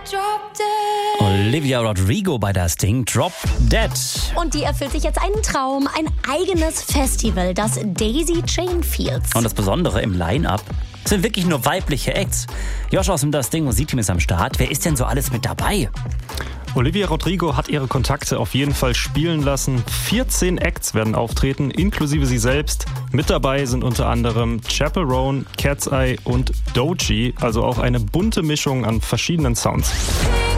Olivia Rodrigo bei das Ding Drop Dead. Und die erfüllt sich jetzt einen Traum, ein eigenes Festival, das Daisy Chain Fields. Und das Besondere im Line-Up sind wirklich nur weibliche Acts. Josh aus dem Das Ding Musikteam ist am Start. Wer ist denn so alles mit dabei? Olivia Rodrigo hat ihre Kontakte auf jeden Fall spielen lassen. 14 Acts werden auftreten, inklusive sie selbst. Mit dabei sind unter anderem Chappell Roan, Cat's Eye und Doechii, also auch eine bunte Mischung an verschiedenen Sounds.